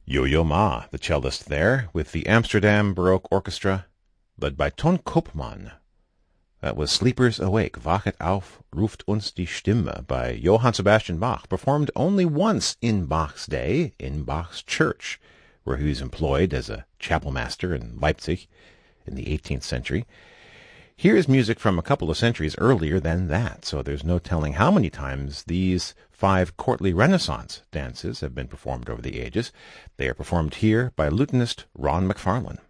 Yo-Yo Ma, the cellist there, with the Amsterdam Baroque Orchestra, led by Ton Koopman. That was Sleepers Awake, Wachet auf, ruft uns die Stimme, by Johann Sebastian Bach, performed only once in Bach's day, in Bach's church, where he was employed as a chapel master in Leipzig in the 18th century. Here's music from a couple of centuries earlier than that, so there's no telling how many times these 5 courtly Renaissance dances have been performed over the ages. They are performed here by lutenist Ron McFarlane.